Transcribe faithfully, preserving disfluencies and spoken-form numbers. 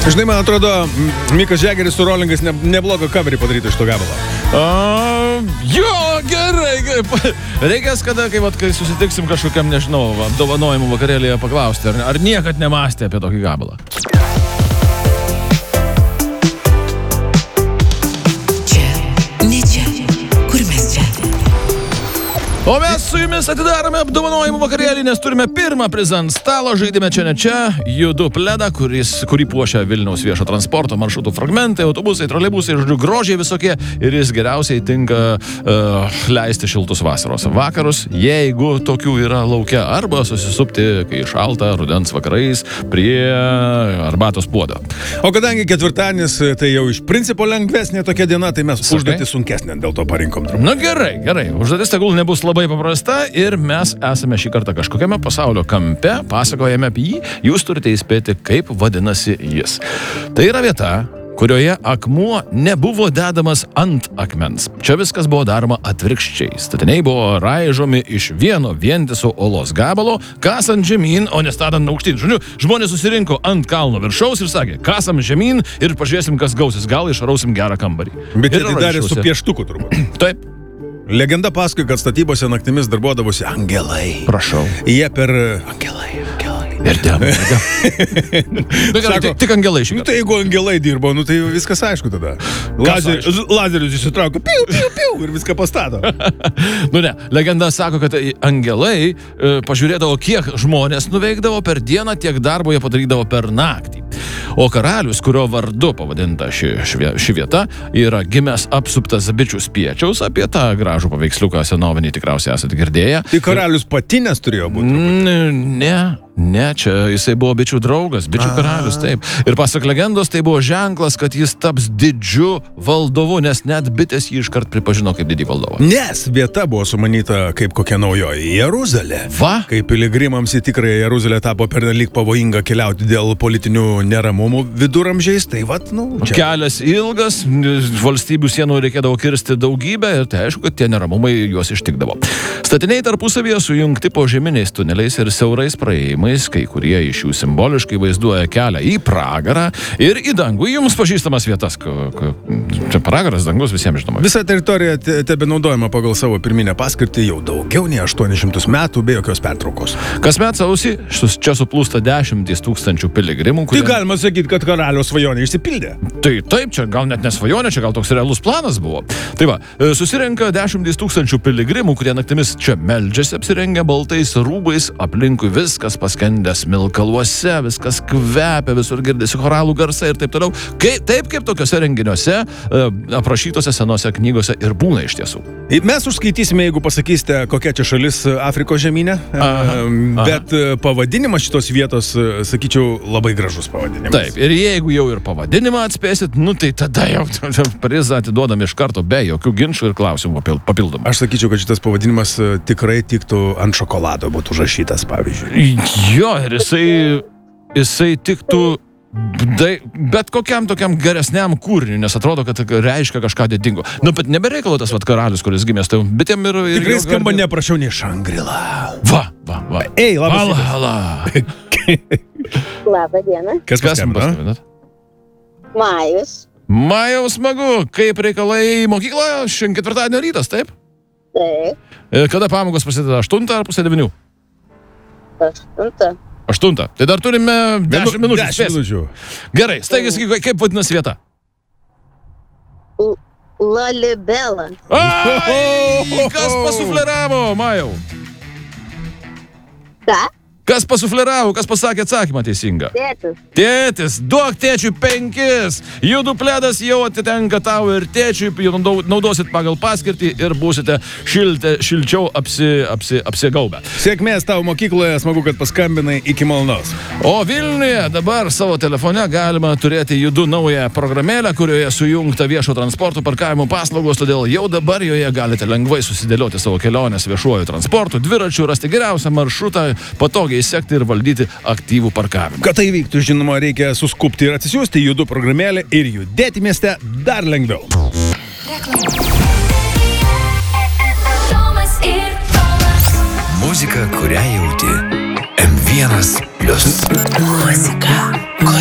Žinai, man atrodo, Mikas Jaggeris su Rollingais ne, neblogą coverį padaryti iš to gabalo. Uh, jo, gerai, gerai. Reikės, kada, kai, vat, kai susitiksim kažkokiam, nežinau, apdovanojimų vakarėlėje paklausti, ar, ar niekad nemąstė apie tokį gabalą. Čia, ne čia, kur mes čia? O mes su jumis atidarome apdovanojimų vakarėlį, nes turime pirmą prizą ant stalo. Žaidime čia ne čia, judu pledą, kuris, kurį puošia Vilniaus viešo transporto maršrutų fragmentai, autobusai, troleibusai, žodžiu, grožiai visokie. Ir jis geriausiai tinka uh, leisti šiltus vasaros vakarus, jeigu tokių yra laukia, arba susisupti, kai šalta, rudens vakarais, prie arbatos puodo. O kadangi ketvirtadienis tai jau iš principo lengvesnė tokia diena, tai mes užduotį sunkesnė, dėl to parinkom trumpą. Na gerai, gerai. Užduotis tegul nebus labai paprasta ir mes esame šį kartą kažkokiame pasaulio kampe, pasakojame apie jį, jūs turite įspėti, kaip vadinasi jis. Tai yra vieta, kurioje akmuo nebuvo dedamas ant akmens. Čia viskas buvo daroma atvirkščiai. Statiniai buvo raižomi iš vieno vientiso olos gabalo, kasant žemyn, o nestatant aukštyn. Žodžiu, žmonės susirinko ant kalno viršaus ir sakė, kasam žemyn ir pažiūrėsim, kas gausis, gal išrausim gerą kambarį. Bet jie tai darė su pieštuku turbūt. Taip. Legenda paskui, kad statybose naktimis darbuodavosi angelai. Prašau. Jie per... Angelai, angelai. Ir demai. Tik, tik angelai šį. Nu tai jeigu angelai dirbo, nu tai viskas aišku tada. Lazer, lazerius įsitraukia, piu, piu, piu, ir viską pastato. Nu ne, legenda sako, kad angelai e, pažiūrėdavo, kiek žmonės nuveikdavo per dieną, tiek darbo jie padarydavo per naktį. O karalius, kurio vardu pavadinta ši, ši, ši vieta, yra gimęs apsuptas bičių spiečiaus. Apie tą gražų paveiksliuką senovinį tikriausiai esate girdėję. Tai karalius patinės turėjo būti? Ne, ne, čia jisai buvo bičių draugas, bičių A. karalius, taip. Ir pasak legendos, tai buvo ženklas, kad jis taps didžiu valdovu, nes net bitės jį iškart pripažino kaip didį valdovą. Nes vieta buvo sumanyta kaip kokia naujoji Jeruzalė. Va? Kai piligrimams į tikrąją Jeruzalę tapo pernelyg pavojinga keliauti dėl politinių neramumų viduramžiais, tai vat, nu... Čia. Kelias ilgas, valstybių sienų reikėdavo kirsti daugybę ir tai aišku, kad tie neramumai juos ištikdavo. Statiniai tarpusavyje sujungti požeminiais tuneliais ir siaurais praėjimais, kai kurie iš jų simboliškai vaizduoja kelią į pragarą ir į dangų. Jums pažįstamas vietas, čia pragaras, dangus visiems žinoma. Visa teritorija tebe naudojama pagal savo pirminę paskirtį jau daugiau nei aštuonis šimtus metų be jokios pertraukos. Kasmet sausį čia suplūsta dešimtys tūkstančių piligrimų, kurie... Tai galima sakyti, kad karaliaus svajonė išsipildė. Tai taip, čia gal net nesvajonė, čia gal toks realus planas buvo. Tai va, susirenka dešimtys tūkstančių piligrimų, kurie naktimis čia meldžiasi apsirengę baltais rūbais, aplinkui viskas paskendė smilkaluose, viskas kvepia, visur girdisi choralų garsai ir taip toliau. Kaip, taip kaip tokiuose renginiuose, aprašytose senose knygose ir būna iš tiesų. Mes užskaitysime, jeigu pasakysite, kokia čia šalis Afrikos žemynė, aha, bet aha. Pavadinimas šitos vietos, sakyčiau, labai gražus pavadinimas. Taip, ir jeigu jau ir pavadinimą atspėsit, nu tai tada jau prizą atiduodam iš karto be jokių ginčų ir klausimų papildomų. Aš sakyčiau, kad šitas pavadinimas tikrai tiktų ant šokolado būtų užrašytas, pavyzdžiui. Jo, ir jisai, jisai tiktų dai, bet kokiam tokiam geresniam kūriniui, nes atrodo, kad reiškia kažką didingo. Nu, bet nebereikalo tas vat karalius, kuris gimės, tai bitėm ir... ir tikrai skamba gardė... neprašiau nei Šangrila. Va, va, va. Ei, labas. Hala, Labą dieną. Kas paskambino? Majus. Majaus, smagu. Kaip reikalai mokykloje? Šiandien ketvirtadienio rytas, taip? Taip. Kada pamokos prasideda? Aštuntą ar pusė devinių? Aštuntą. Aštuntą. Tai dar turime dešimt minučių. Dešimt minučių. Gerai, staigis, kaip vadinasi vieta? Lalibela. Ai, kas pasufleravo, Majau? Ką? Kas pasufleravo, kas pasakė atsakymą teisingą? Tėtis. Tėtis, duok tėčiui penkis. Judų pledas jau atitenka tau ir tėčiui, naudosit pagal paskirtį ir būsite šiltė, šilčiau apsi, apsi, apsigaubę. Sėkmės tau mokykloje, smagu, kad paskambinai iki malonaus. O Vilniuje dabar savo telefone galima turėti Judų naują programėlę, kurioje sujungta viešo transporto parkavimo paslaugos, todėl jau dabar joje galite lengvai susidėlioti savo keliones viešuoju transportu, dviračiu, rasti geriausią maršrutą, patogiai sekti ir valdyti aktyvų parkavimą. Kad tai vyktų, žinoma, reikia suskupti ir atsisiųsti Judų programėlę ir judėti mieste dar lengviau. Muzika, kurią jauti. M vienas plius. Muzika.